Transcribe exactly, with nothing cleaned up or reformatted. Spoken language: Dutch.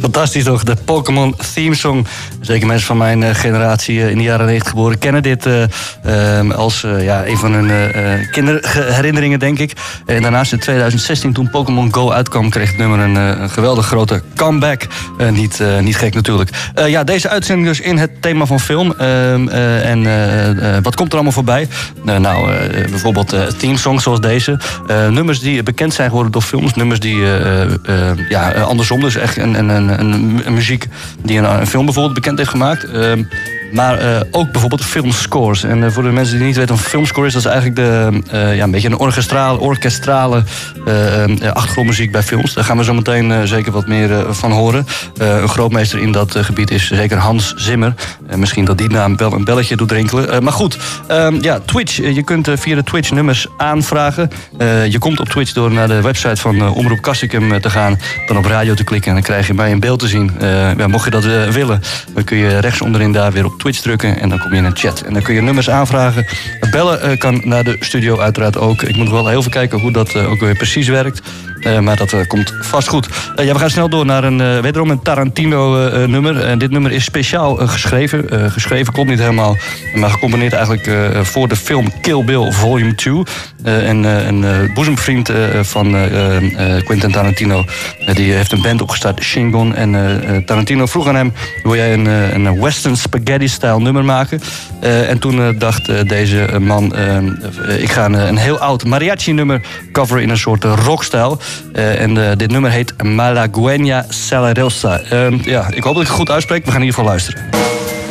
Fantastisch toch, de Pokémon theme song. Zeker mensen van mijn uh, generatie uh, in de jaren negentig geboren kennen dit uh, uh, als uh, ja, een van hun uh, kinderherinneringen, denk ik. En daarnaast in twintig zestien, toen Pokémon Go uitkwam, kreeg het nummer een, uh, een geweldig grote comeback. Uh, niet, uh, niet gek natuurlijk. Uh, ja, deze uitzending dus in het thema van film. Uh, uh, en uh, uh, wat komt er allemaal voorbij? Uh, nou, uh, bijvoorbeeld uh, theme songs zoals deze. Uh, nummers die bekend zijn geworden door films. Nummers die, uh, uh, ja, andersom, dus echt een, een, een, een, een muziek die een, een film bijvoorbeeld bekend heeft gemaakt. Uh, Maar uh, ook bijvoorbeeld filmscores. En uh, voor de mensen die niet weten wat een filmscore is, dat is eigenlijk de, uh, ja, een beetje een orchestrale, orkestrale uh, uh, achtergrondmuziek bij films. Daar gaan we zo meteen uh, zeker wat meer uh, van horen. Uh, een grootmeester in dat uh, gebied is zeker Hans Zimmer. Uh, misschien dat die naam wel een belletje doet rinkelen. Uh, maar goed, uh, ja, Twitch. Uh, je kunt uh, via de Twitch nummers aanvragen. Uh, je komt op Twitch door naar de website van uh, Omroep Castricum uh, te gaan. Dan op radio te klikken en dan krijg je mij in beeld te zien. Uh, ja, mocht je dat uh, willen, dan kun je rechts onderin daar weer op Twitch drukken en dan kom je in een chat. En dan kun je nummers aanvragen. Bellen uh, kan naar de studio uiteraard ook. Ik moet nog wel heel even kijken hoe dat uh, ook weer precies werkt. Uh, maar dat uh, komt vast goed. Uh, ja, we gaan snel door naar een, uh, wederom een Tarantino-nummer. Uh, dit nummer is speciaal uh, geschreven. Uh, geschreven klopt niet helemaal, maar gecomponeerd eigenlijk uh, voor de film Kill Bill Volume twee. Uh, en uh, een uh, boezemvriend uh, van uh, uh, Quentin Tarantino, uh, die heeft een band opgestart, Shingon. En uh, Tarantino vroeg aan hem, wil jij een, uh, een western spaghetti-style nummer maken? Uh, en toen uh, dacht uh, deze man, uh, uh, ik ga een, een heel oud mariachi-nummer coveren in een soort uh, rockstijl. Uh, en uh, dit nummer heet Malagueña Salerosa. Uh, ja, ik hoop dat ik het goed uitspreek. We gaan in ieder geval luisteren.